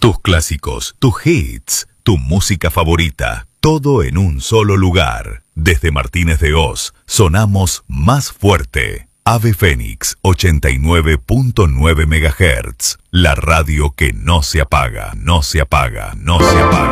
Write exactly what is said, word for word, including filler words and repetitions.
Tus clásicos, tus hits, tu música favorita, todo en un solo lugar. Desde Martínez de Oz, sonamos más fuerte. Ave Fénix ochenta y nueve punto nueve megahertz. La radio que no se apaga, no se apaga, no se apaga.